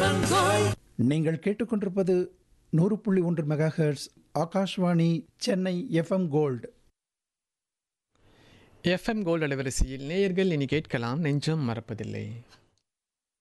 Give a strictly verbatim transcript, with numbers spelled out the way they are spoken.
நீங்கள் கேட்டுக்கொண்டிருப்பது நூறு புள்ளி ஒன்று mega hertz Akashvani Chennai FM gold. FM gold அலைவரிசையில் நேயர்கள் இனி கேட்கலாம் நெஞ்சம் மறப்பதில்லை.